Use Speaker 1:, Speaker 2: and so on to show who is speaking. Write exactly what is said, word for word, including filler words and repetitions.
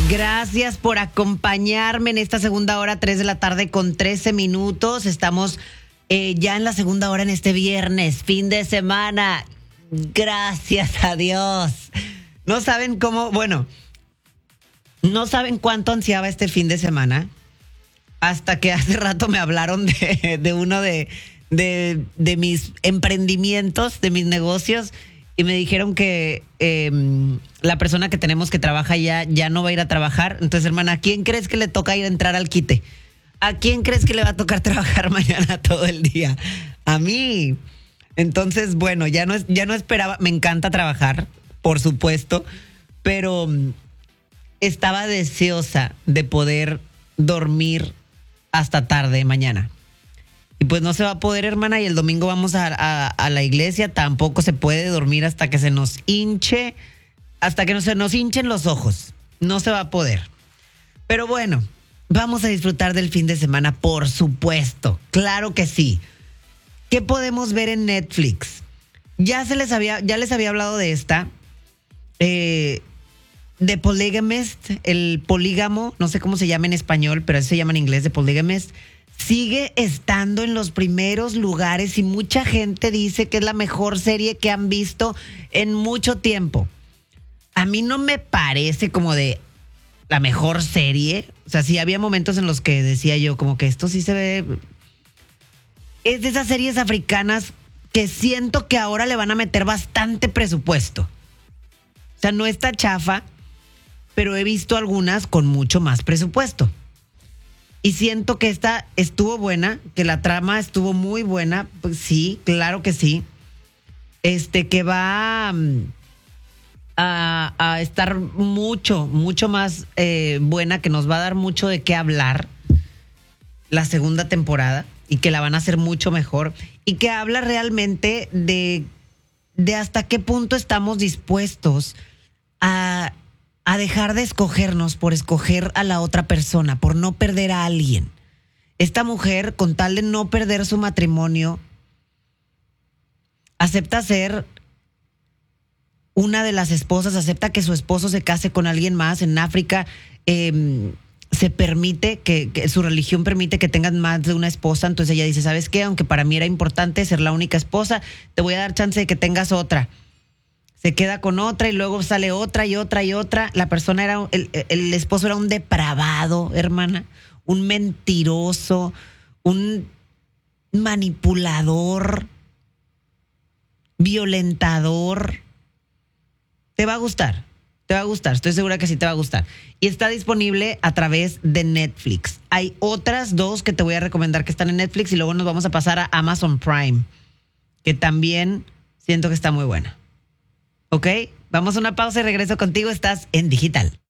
Speaker 1: Gracias por acompañarme en esta segunda hora, tres de la tarde con trece minutos. Estamos eh, ya en la segunda hora en este viernes, fin de semana. Gracias a Dios. No saben cómo, bueno, no saben cuánto ansiaba este fin de semana. Hasta que hace rato me hablaron de, de uno de, de, de mis emprendimientos, de mis negocios. Y me dijeron que eh, la persona que tenemos que trabaja ya, ya no va a ir a trabajar. Entonces, hermana, ¿a quién crees que le toca ir a entrar al quite? ¿A quién crees que le va a tocar trabajar mañana todo el día? A mí. Entonces, bueno, ya no, ya no esperaba. Me encanta trabajar, por supuesto. Pero estaba deseosa de poder dormir hasta tarde mañana. Y pues no se va a poder, hermana, y el domingo vamos a, a, a la iglesia. Tampoco se puede dormir hasta que se nos hinche, hasta que no se nos hinchen los ojos. No se va a poder. Pero bueno, vamos a disfrutar del fin de semana, por supuesto. Claro que sí. ¿Qué podemos ver en Netflix? Ya se les había, ya les había hablado de esta. Eh, The Polygamist, el polígamo, no sé cómo se llama en español, pero así se llama en inglés, The Polygamist. Sigue estando en los primeros lugares y mucha gente dice que es la mejor serie que han visto en mucho tiempo. A mí no me parece como de la mejor serie. O sea, sí había momentos en los que decía yo como que esto sí se ve... Es de esas series africanas que siento que ahora le van a meter bastante presupuesto. O sea, no está chafa, pero he visto algunas con mucho más presupuesto. Y siento que esta estuvo buena, que la trama estuvo muy buena. Pues sí, claro que sí. Este, que va um, a, a estar mucho, mucho más eh, buena, que nos va a dar mucho de qué hablar la segunda temporada y que la van a hacer mucho mejor. Y que habla realmente de, de hasta qué punto estamos dispuestos a... a dejar de escogernos por escoger a la otra persona, por no perder a alguien. Esta mujer, con tal de no perder su matrimonio, acepta ser una de las esposas, acepta que su esposo se case con alguien más. En África eh, se permite, que, que su religión permite que tengan más de una esposa. Entonces ella dice, ¿sabes qué? Aunque para mí era importante ser la única esposa, te voy a dar chance de que tengas otra. Se queda con otra y luego sale otra y otra y otra. La persona era, el, el esposo era un depravado, hermana, un mentiroso, un manipulador, violentador. Te va a gustar, te va a gustar, estoy segura que sí te va a gustar. Y está disponible a través de Netflix. Hay otras dos que te voy a recomendar que están en Netflix y luego nos vamos a pasar a Amazon Prime, que también siento que está muy buena. ¿Ok? Vamos a una pausa y regreso contigo. Estás en Digital.